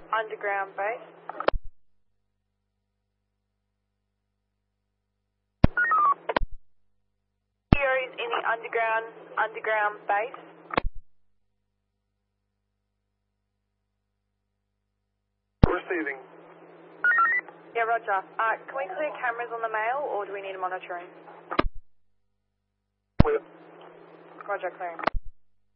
Underground base. Heroes in the underground base. Receiving. Yeah, roger. Can we clear cameras on the mail, or do we need monitoring? Clear. Roger, clearing.